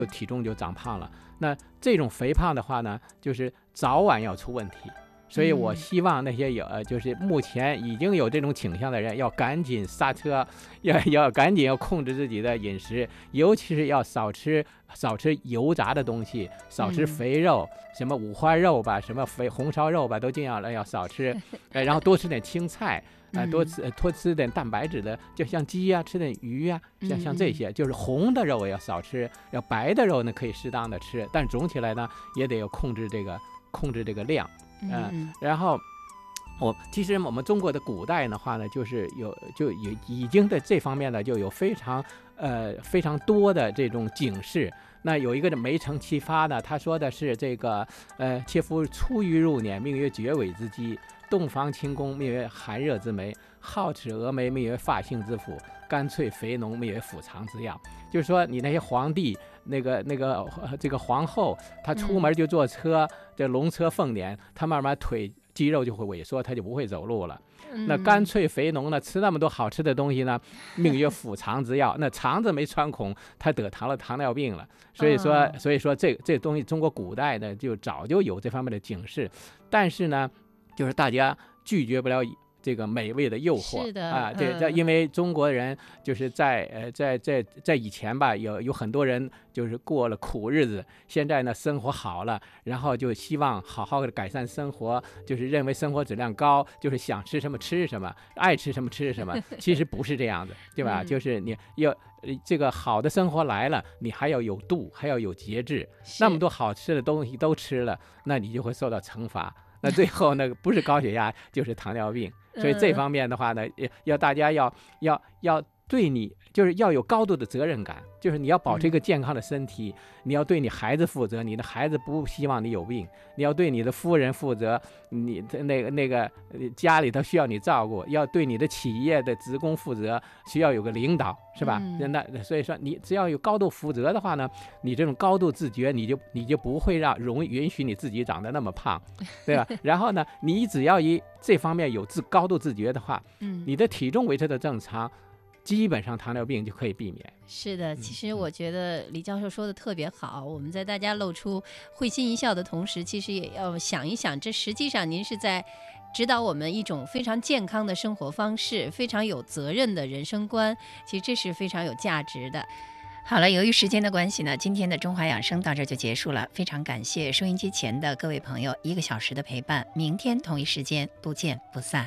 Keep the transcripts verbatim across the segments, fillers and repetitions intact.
体重就长胖了。那这种肥胖的话呢，就是早晚要出问题。所以我希望那些有呃，就是目前已经有这种倾向的人，要赶紧刹车，要要赶紧要控制自己的饮食，尤其是要少吃少吃油炸的东西，少吃肥肉，嗯、什么五花肉吧，什么肥红烧肉吧，都尽量要少吃，呃，然后多吃点青菜。呃、多吃多吃点蛋白质的，就像鸡啊，吃点鱼啊，像像这些，就是红的肉也要少吃，要白的肉呢可以适当的吃，但总体来呢也得要控制这个控制这个量，呃、嗯，然后我其实我们中国的古代的话呢，就是有就有已经在这方面呢就有非常呃非常多的这种警示。那有一个梅城启发呢，他说的是这个呃，切夫出于入年，命曰绝尾之机。洞房清宫，命曰寒热之梅；皓齿蛾眉，命曰发性之府；干脆肥浓，命曰腹肠之药。就是说，你那些皇帝，那个那个这个皇后，她出门就坐车，这龙车凤辇，她慢慢腿肌肉就会萎缩，她就不会走路了。那干脆肥浓呢，吃那么多好吃的东西呢，命曰腹肠之药。那肠子没穿孔，她得糖了糖尿病了。所以说，所以说这这东西，中国古代呢就早就有这方面的警示，但是呢。就是大家拒绝不了这个美味的诱惑， 是的啊，对，这、嗯、因为中国人就是在呃在在在以前吧，有有很多人就是过了苦日子，现在呢生活好了，然后就希望好好的改善生活，就是认为生活质量高，就是想吃什么吃什么，爱吃什么吃什么，其实不是这样的，对吧？嗯、就是你要这个好的生活来了，你还要有度，还要有节制，那么多好吃的东西都吃了，那你就会受到惩罚。那最后呢，不是高血压就是糖尿病，所以这方面的话呢，要大家要要要对你就是要有高度的责任感，就是你要保持一个健康的身体，嗯、你要对你孩子负责，你的孩子不希望你有病，你要对你的夫人负责，你的那个那个家里头需要你照顾，要对你的企业的职工负责，需要有个领导，是吧？嗯、那所以说你只要有高度负责的话呢，你这种高度自觉，你就你就不会让容易允许你自己长得那么胖，对吧？然后呢，你只要以这方面有自高度自觉的话，嗯，你的体重维持的正常。基本上糖尿病就可以避免。 是的，其实我觉得李教授说的特别好，我们在大家露出会心一笑的同时，其实也要想一想，这实际上您是在指导我们一种非常健康的生活方式，非常有责任的人生观，其实这是非常有价值的。好了，由于时间的关系呢，今天的中华养生到这就结束了，非常感谢收音机前的各位朋友一个小时的陪伴，明天同一时间不见不散。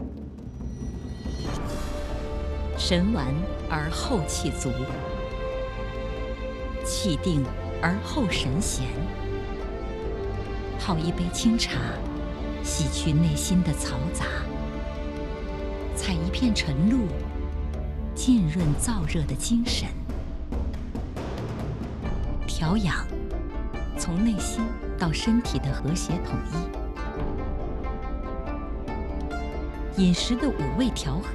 神完而后气足，气定而后神闲。泡一杯清茶，洗去内心的嘈杂；采一片晨露，浸润燥热的精神。调养，从内心到身体的和谐统一。饮食的五味调和。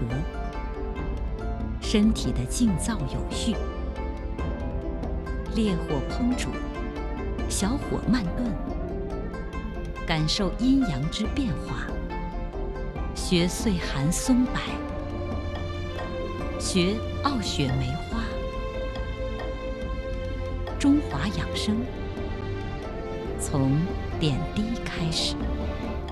身体的静躁有序，烈火烹煮，小火慢炖，感受阴阳之变化，学岁寒松柏，学傲雪梅花。中华养生，从点滴开始。